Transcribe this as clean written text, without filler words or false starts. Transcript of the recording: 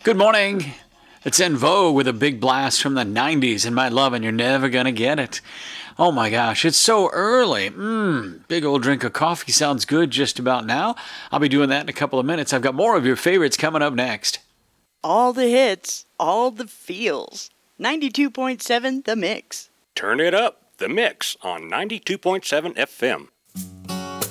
Good morning. It's En Vogue with a big blast from the 90s and My Love, and you're never gonna get it. Oh my gosh, it's so early. Big old drink of coffee sounds good just about now. I'll be doing that in a couple of minutes. I've got more of your favorites coming up next. All the hits, all the feels. 92.7 The Mix. Turn it up, The Mix on 92.7 FM.